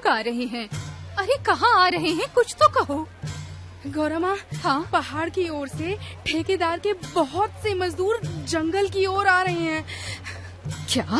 लोग आ रहे हैं। अरे कहाँ आ रहे हैं, कुछ तो कहो। गौरा माँ, हाँ? पहाड़ की ओर से ठेकेदार के बहुत से मजदूर जंगल की ओर आ रहे हैं। क्या?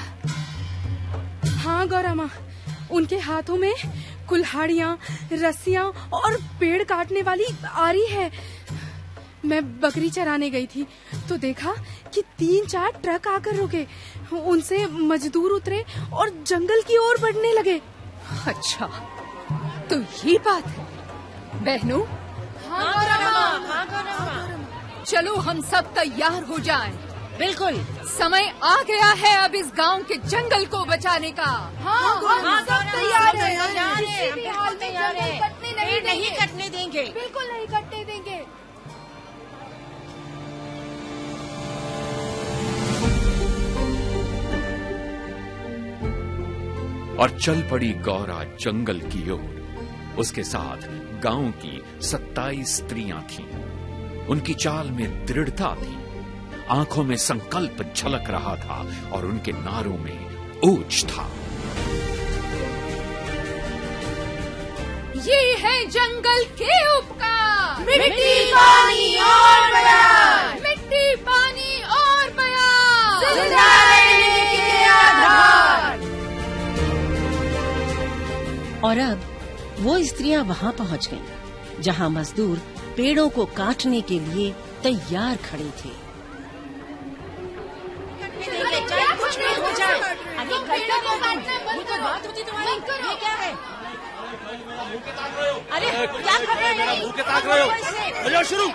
हाँ गौरा माँ, उनके हाथों में कुल्हाड़ियाँ, रस्सियाँ और पेड़ काटने वाली आरी है। मैं बकरी चराने गई थी तो देखा कि 3-4 ट्रक आकर रुके। उनसे मजदूर उतरे और जंगल की ओर बढ़ने लगे। अच्छा, तो ये बात है बहनों। हाँ गौरा माँ। चलो हम सब तैयार हो जाएं। बिल्कुल, समय आ गया है अब इस गांव के जंगल को बचाने का। हाँ, हम सब तैयार हैं। किसी भी हाल में जंगल कटने नहीं कटने देंगे। बिल्कुल नहीं कटने देंगे। और चल पड़ी गौरा जंगल की ओर। उसके साथ गांव की 27 स्त्रियां थीं। उनकी चाल में दृढ़ता थी, आंखों में संकल्प झलक रहा था और उनके नारों में ओज था। ये है जंगल के उपकार, मिट्टी, पानी और बयान। मिट्टी, पानी और बयान, जिंदा रहने के आधार। और अब वो स्त्रियां वहां पहुंच गईं, जहां मजदूर पेड़ों को काटने के लिए तैयार खड़े थे। कुछ नहीं हो जाए। अरे करते क्या तुम? ये तो बात होती तुम्हारी। ये क्या है? अरे क्या कर रहे हैं? मुंह के ताक रहे हो? बजाओ शुरू।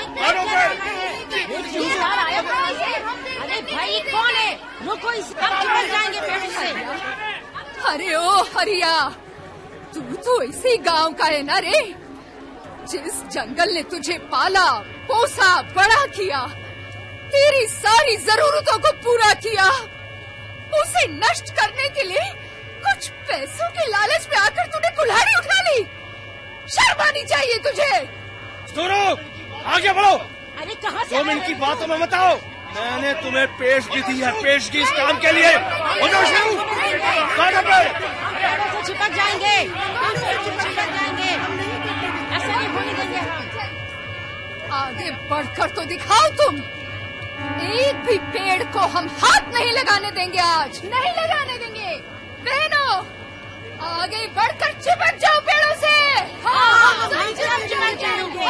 अरे भाई कौन है? रुको, इस काम चिपक जाएंगे पेड़ से। अरे ओ हरिया, तू तो इसी गांव का है ना रे? जिस जंगल ने तुझे पाला, पोसा, बड़ा किया, तेरी सारी जरूरतों को पूरा किया, उसे नष्ट करने के लिए कुछ पैसों के लालच में आकर तूने कुल्हाड़ी उठा ली। शर्म आनी चाहिए तुझे। सुनो, आगे बढ़ो। अरे कहाँ से? 2 मिनट की बातों में मत आओ। मैंने तुम्हें पेशगी दी है, पेशगी इस काम के लिए। हो जाओ शुरू। पेड़ों से चिपक जाएंगे, चिपक जाएंगे। ऐसा नहीं होने देंगे हम। आगे बढ़कर तो दिखाओ तुम। एक भी पेड़ को हम हाथ नहीं लगाने देंगे, आज नहीं लगाने देंगे। बहनों, आगे बढ़कर चिपक जाओ पेड़ों से। हाँ, हम चिपक जाएंगे।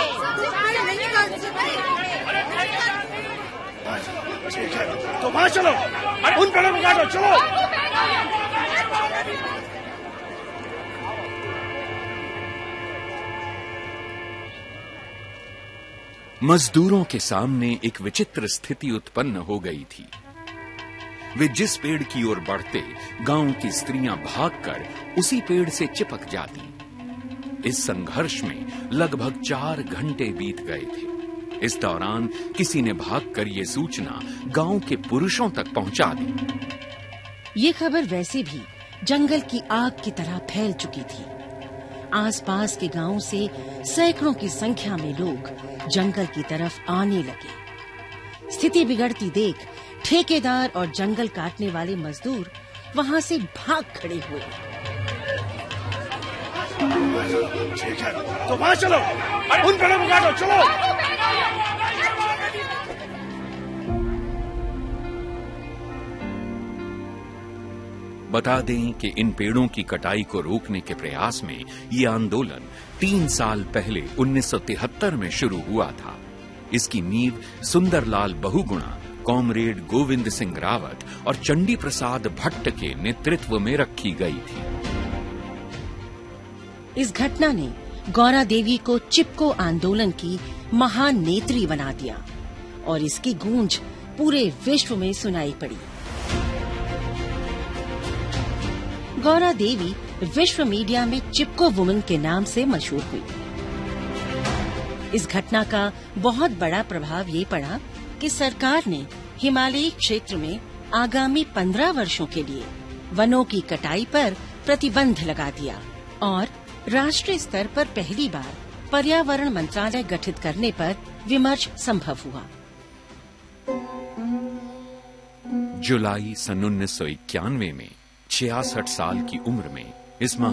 ठीक है, तो वहाँ चलो, उन पेड़ों को काटो, चलो। मजदूरों के सामने एक विचित्र स्थिति उत्पन्न हो गई थी। वे जिस पेड़ की ओर बढ़ते, गांव की स्त्रियां भागकर उसी पेड़ से चिपक जाती। इस संघर्ष में लगभग 4 घंटे बीत गए थे। इस दौरान किसी ने भागकर ये सूचना गांव के पुरुषों तक पहुंचा दी। ये खबर वैसे भी जंगल की आग की तरह फैल चुकी थी। आसपास के गांवों से सैकड़ों की संख्या में लोग जंगल की तरफ आने लगे। स्थिति बिगड़ती देख ठेकेदार और जंगल काटने वाले मजदूर वहां से भाग खड़े हुए। ठीक है, तो वहाँ चलो, उन पेड़ों को काटो, चलो। बता दें कि इन पेड़ों की कटाई को रोकने के प्रयास में ये आंदोलन 3 साल पहले 1973 में शुरू हुआ था। इसकी नींव सुंदरलाल बहुगुणा, कॉमरेड गोविंद सिंह रावत और चंडी प्रसाद भट्ट के नेतृत्व में रखी गई थी। इस घटना ने गौरा देवी को चिपको आंदोलन की महान नेत्री बना दिया और इसकी गूंज पूरे विश्व में सुनाई पड़ी। गौरा देवी विश्व मीडिया में चिपको वुमन के नाम से मशहूर हुई। इस घटना का बहुत बड़ा प्रभाव ये पड़ा कि सरकार ने हिमालयी क्षेत्र में आगामी 15 वर्षों के लिए वनों की कटाई पर प्रतिबंध लगा दिया और राष्ट्रीय स्तर पर पहली बार पर्यावरण मंत्रालय गठित करने पर विमर्श संभव हुआ। जुलाई सन 1991 में 66 साल की उम्र में इस